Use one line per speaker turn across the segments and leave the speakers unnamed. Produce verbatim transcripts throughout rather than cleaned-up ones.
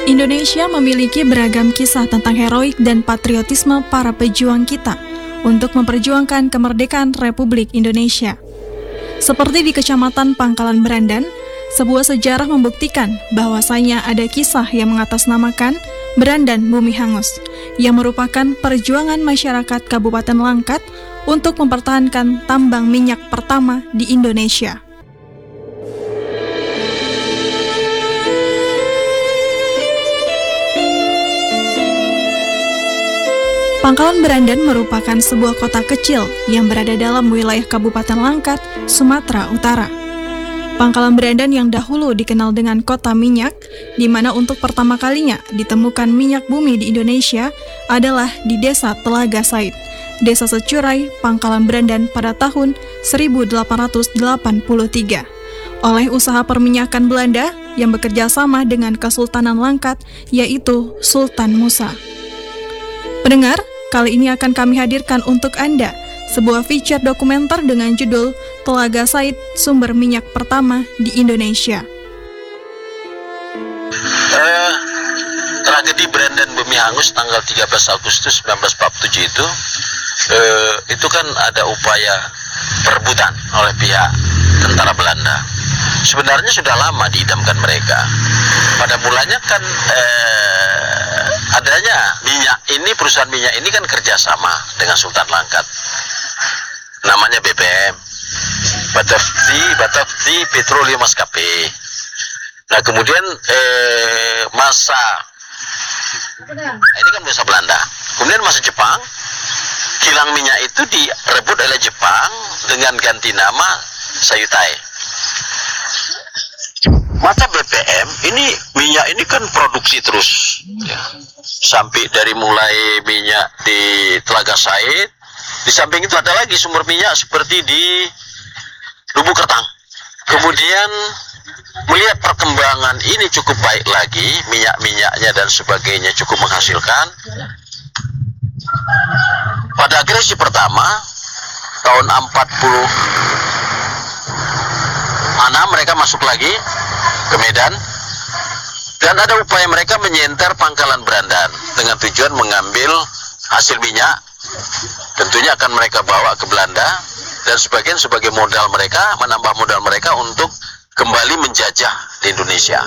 Indonesia memiliki beragam kisah tentang heroik dan patriotisme para pejuang kita untuk memperjuangkan kemerdekaan Republik Indonesia. Seperti di Kecamatan Pangkalan Berandan, sebuah sejarah membuktikan bahwasanya ada kisah yang mengatasnamakan Berandan Bumi Hangus, yang merupakan perjuangan masyarakat Kabupaten Langkat untuk mempertahankan tambang minyak pertama di Indonesia. Pangkalan Berandan merupakan sebuah kota kecil yang berada dalam wilayah Kabupaten Langkat, Sumatera Utara. Pangkalan Berandan yang dahulu dikenal dengan kota minyak, di mana untuk pertama kalinya ditemukan minyak bumi di Indonesia adalah di Desa Telaga Said, Desa Securai, Pangkalan Berandan pada tahun seribu delapan ratus delapan puluh tiga, oleh usaha perminyakan Belanda yang bekerja sama dengan Kesultanan Langkat, yaitu Sultan Musa. Pendengar, kali ini akan kami hadirkan untuk Anda sebuah feature dokumenter dengan judul Telaga Said, sumber minyak pertama di Indonesia.
Uh, tragedi Berandan Bumi Hangus tanggal tiga belas Agustus seribu sembilan ratus empat puluh tujuh itu, uh, itu kan ada upaya perebutan oleh pihak tentara Belanda. Sebenarnya sudah lama diidamkan mereka. Pada mulanya kan uh, adanya minyak ini, perusahaan minyak ini kan kerjasama dengan Sultan Langkat. Namanya B P M, Batavia Batavia Petroleum Maskapai. Nah kemudian eh, masa ini kan masa Belanda, kemudian masa Jepang, kilang minyak itu direbut oleh Jepang dengan ganti nama Sayutai. Masa B P M ini minyak ini kan produksi terus, ya. Sampai dari mulai minyak di Telaga Said. Di samping itu ada lagi sumber minyak seperti di Lubuk Kertang. Kemudian melihat perkembangan ini cukup baik lagi, minyak-minyaknya dan sebagainya cukup menghasilkan. Pada agresi pertama tahun empat puluh enam mereka masuk lagi ke Medan dan ada upaya mereka menyenter Pangkalan Berandan dengan tujuan mengambil hasil minyak. Tentunya akan mereka bawa ke Belanda dan sebagian sebagai modal mereka, menambah modal mereka untuk kembali menjajah di Indonesia.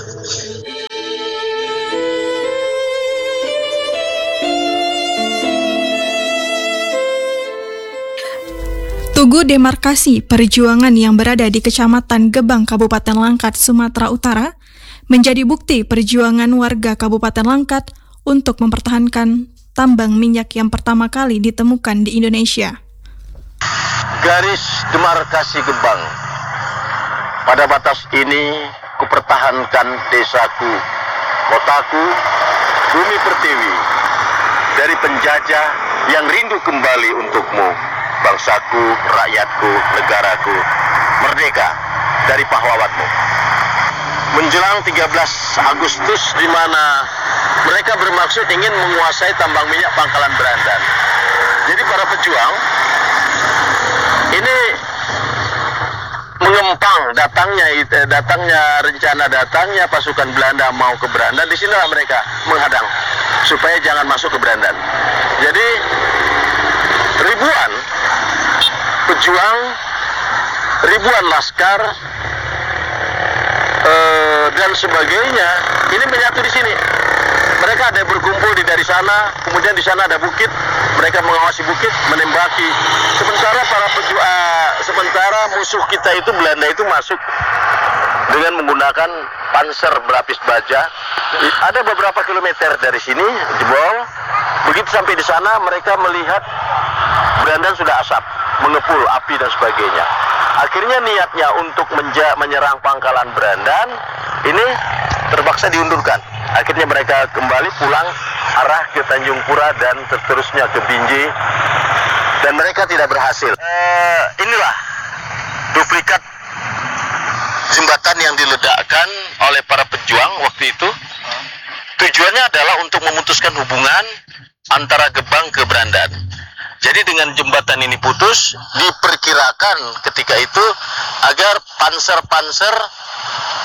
Tugu demarkasi perjuangan yang berada di Kecamatan Gebang, Kabupaten Langkat, Sumatera Utara, menjadi bukti perjuangan warga Kabupaten Langkat untuk mempertahankan tambang minyak yang pertama kali ditemukan di Indonesia.
Garis demarkasi Gebang. Pada batas ini kupertahankan desaku, kotaku, bumi pertiwi dari penjajah yang rindu kembali untukmu, bangsaku, rakyatku, negaraku, merdeka dari pahlawanmu. Menjelang tiga belas Agustus di mana mereka bermaksud ingin menguasai tambang minyak Pangkalan Berandan. Jadi para pejuang ini mengempang datangnya datangnya rencana datangnya pasukan Belanda mau ke Berandan. Di sinilah mereka menghadang supaya jangan masuk ke Berandan. Jadi ribuan pejuang, ribuan laskar uh, dan sebagainya ini menyatu di sini. Mereka ada berkumpul di dari sana, kemudian di sana ada bukit, mereka mengawasi bukit, menembaki. Sementara para pejuang, sementara musuh kita itu Belanda itu masuk dengan menggunakan panser berlapis baja. Ada beberapa kilometer dari sini jebol. Begitu sampai di sana mereka melihat Berandan sudah asap, mengepul api dan sebagainya. Akhirnya niatnya untuk menja- menyerang Pangkalan Berandan ini terpaksa diundurkan. Akhirnya mereka kembali pulang arah ke Tanjung Pura dan seterusnya ke Binjai dan mereka tidak berhasil. Uh, inilah duplikat jembatan yang diledakkan oleh para pejuang waktu itu. Tujuannya adalah untuk memutuskan hubungan antara Gebang ke Berandan. Jadi dengan jembatan ini putus, diperkirakan ketika itu agar panser-panser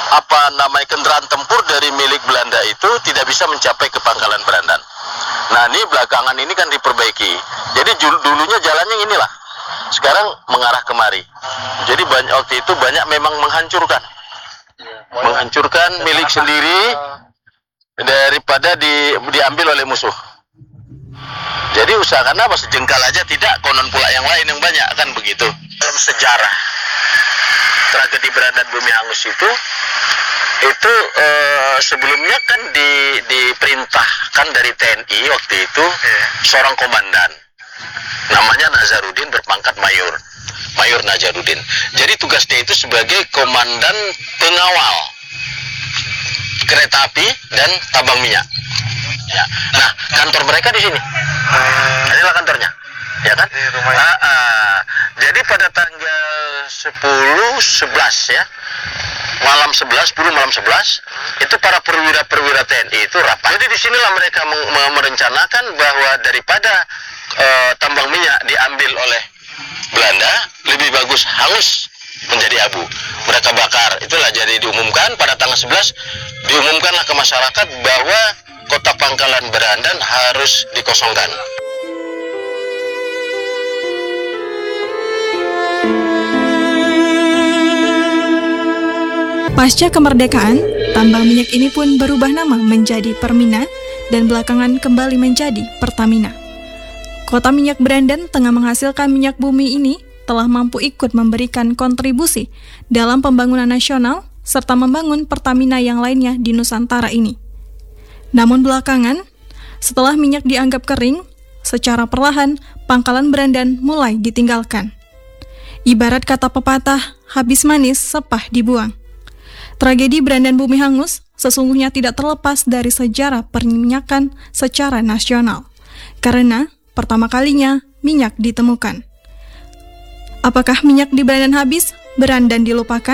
apa namanya kendaraan tempur dari milik Belanda itu tidak bisa mencapai ke Pangkalan Berandan. Nah, ini belakangan ini kan diperbaiki. Jadi dulunya jalannya inilah. Sekarang mengarah kemari. Jadi banyak waktu itu banyak memang menghancurkan. Menghancurkan milik sendiri daripada di, diambil oleh musuh. Jadi usahakan apa, sejengkal aja tidak, konon pula yang lain yang banyak, kan begitu. Dalam sejarah tragedi Berandan Bumi Hangus itu, itu eh, sebelumnya kan di, diperintahkan dari T N I waktu itu seorang komandan, namanya Nazarudin, berpangkat mayor, Mayor Nazarudin. Jadi tugas dia itu sebagai komandan pengawal kereta api dan tambang minyak. Ya. Nah, kantor mereka di sini. Inilah kantornya, ya kan? Ah, ah. Jadi pada tanggal sepuluh sebelas ya, malam sebelas, sepuluh malam sebelas, itu para perwira-perwira T N I itu rapat. Jadi disinilah mereka merencanakan bahwa daripada uh, tambang minyak diambil oleh Belanda, lebih bagus hangus menjadi abu. Mereka bakar. Itulah jadi diumumkan pada tanggal sebelas, diumumkanlah ke masyarakat bahwa kota Pangkalan Berandan harus dikosongkan.
Pasca kemerdekaan, tambang minyak ini pun berubah nama menjadi Permina dan belakangan kembali menjadi Pertamina. Kota minyak Berandan tengah menghasilkan minyak bumi ini telah mampu ikut memberikan kontribusi dalam pembangunan nasional serta membangun Pertamina yang lainnya di Nusantara ini. Namun belakangan, setelah minyak dianggap kering, secara perlahan Pangkalan Berandan mulai ditinggalkan. Ibarat kata pepatah, habis manis sepah dibuang. Tragedi Berandan Bumi Hangus sesungguhnya tidak terlepas dari sejarah perminyakan secara nasional, karena pertama kalinya minyak ditemukan. Apakah minyak di Berandan habis, Berandan dilupakan?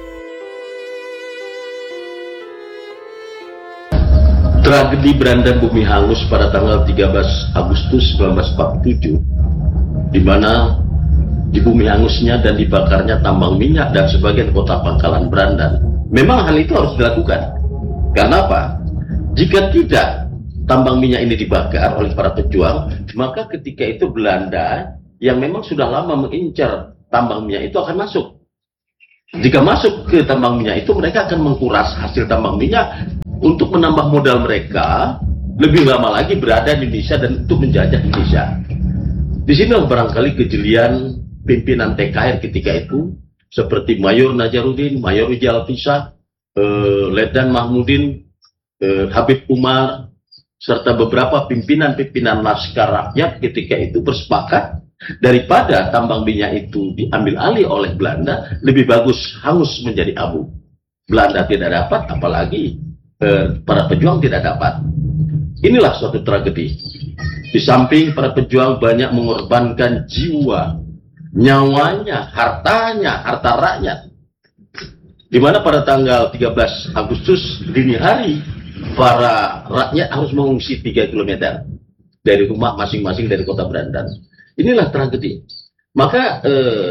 Tragedi Berandan Bumi Hangus pada tanggal tiga belas Agustus seribu sembilan ratus empat puluh tujuh, di mana di bumi hangusnya dan dibakarnya tambang minyak dan sebagian kota Pangkalan Berandan. Memang hal itu harus dilakukan. Karena apa? Jika tidak tambang minyak ini dibakar oleh para pejuang, maka ketika itu Belanda yang memang sudah lama mengincar tambang minyak itu akan masuk. Jika masuk ke tambang minyak itu, mereka akan mengkuras hasil tambang minyak untuk menambah modal mereka lebih lama lagi berada di Indonesia dan untuk menjajah Indonesia. Di sini barangkali kejelian pimpinan T K R ketika itu, seperti Mayor Nazarudin, Mayor Wijal Pisah, eh, Letnan Mahmudin, eh, Habib Umar, serta beberapa pimpinan-pimpinan laskar rakyat ketika itu bersepakat, daripada tambang minyak itu diambil alih oleh Belanda, lebih bagus hangus menjadi abu. Belanda tidak dapat, apalagi eh, para pejuang tidak dapat. Inilah suatu tragedi. Di samping para pejuang banyak mengorbankan jiwa, nyawanya, hartanya, harta rakyat. Di mana pada tanggal tiga belas Agustus dini hari, para rakyat harus mengungsi tiga kilometer dari rumah masing-masing dari kota Berandan. Inilah tragedi. Maka eh,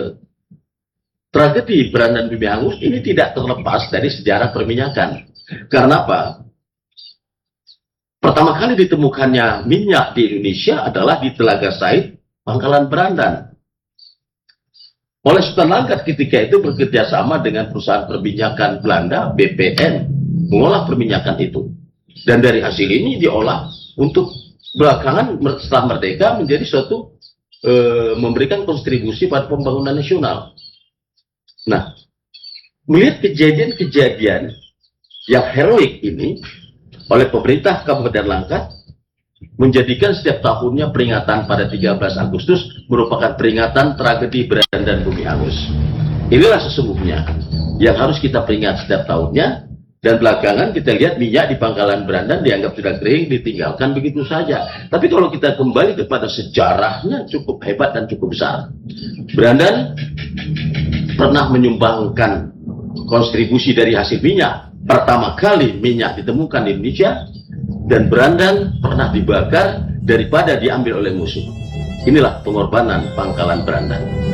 tragedi Berandan Bumi Hangus ini tidak terlepas dari sejarah perminyakan. Karena apa? Pertama kali ditemukannya minyak di Indonesia adalah di Telaga Said, Pangkalan Berandan. Oleh Sultan Langkat ketika itu bekerja sama dengan perusahaan perminyakan Belanda, B P N, mengolah perminyakan itu. Dan dari hasil ini diolah untuk belakangan setelah merdeka menjadi suatu e, memberikan kontribusi pada pembangunan nasional. Nah, melihat kejadian-kejadian yang heroik ini oleh pemerintah Kabupaten Langkat, menjadikan setiap tahunnya peringatan pada tiga belas Agustus merupakan peringatan tragedi Berandan Bumi Hangus. Inilah sesungguhnya yang harus kita peringat setiap tahunnya. Dan belakangan kita lihat minyak di Pangkalan Berandan dianggap sudah kering, ditinggalkan begitu saja. Tapi kalau kita kembali kepada sejarahnya, cukup hebat dan cukup besar. Berandan pernah menyumbangkan kontribusi dari hasil minyak. Pertama kali minyak ditemukan di Indonesia, dan Berandan pernah dibakar daripada diambil oleh musuh. Inilah pengorbanan Pangkalan Berandan.